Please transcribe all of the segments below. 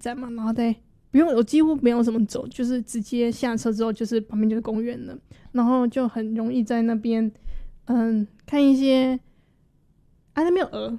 站嘛，然后再不用，我几乎没有什么走，就是直接下车之后就是旁边就是公园了，然后就很容易在那边看一些那边有鹅，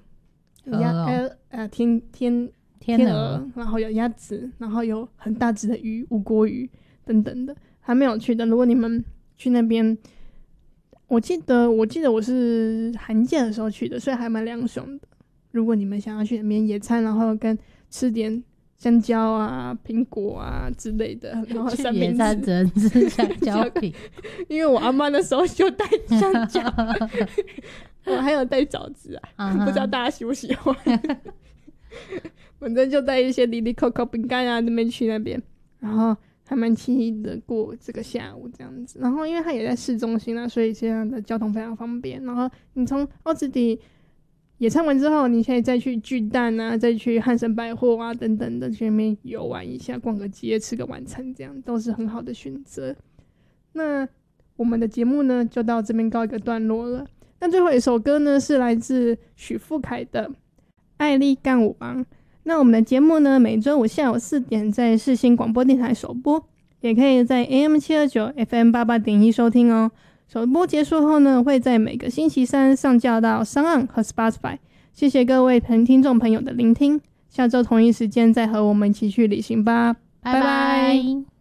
天鹅，然后有鸭子，然后有很大只的鱼，无国鱼等等的，还没有去的。如果你们去那边，我记得我是寒假的时候去的，所以还蛮凉爽的。如果你们想要去那边野餐，然后跟吃点香蕉啊、苹果啊之类的，然后三明治， 野餐只能吃香蕉饼， 因为我阿妈那时候就带香蕉，我还有带枣子啊，不知道大家喜不喜欢。反正就带一些里里扣扣饼干啊，那边去那边，然后还蛮惬意的过这个下午这样子。然后因为它也在市中心啊，所以这样的交通非常方便。然后你从奥兹迪野餐完之后，你可以再去巨蛋啊，再去汉神百货啊等等的去那边游玩一下，逛个街，吃个晚餐，这样都是很好的选择。那我们的节目呢就到这边告一个段落了。那最后一首歌呢是来自许富凯的《爱丽干舞王》。那我们的节目呢每周五下午4点在世新广播电台首播，也可以在 AM729 FM88.1 收听哦。首播结束后呢会在每个星期三上架到SoundOn和 Spotify。 谢谢各位听众朋友的聆听，下周同一时间再和我们一起去旅行吧，拜拜。